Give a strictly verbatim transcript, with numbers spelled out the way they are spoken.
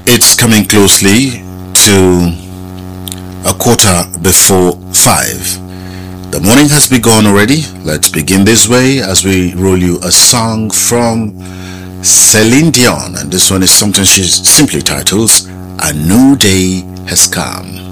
It's coming closely to a quarter before five. The morning has begun already. Let's begin this way as we roll you a song from Celine Dion, and this one is something she simply titles A New Day Has Come.